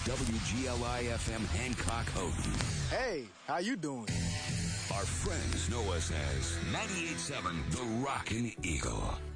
WGLI-FM Hancock Houghton. Hey, how you doing? Our friends know us as 98.7 The Rockin' Eagle.